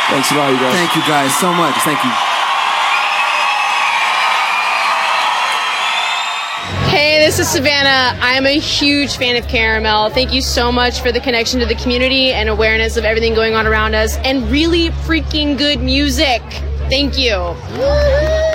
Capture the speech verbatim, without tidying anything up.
Thanks a lot, you guys. Thank you guys so much. Thank you. Hey, this is Savannah. I'm a huge fan of Caramel. Thank you so much for the connection to the community and awareness of everything going on around us and really freaking good music. Thank you.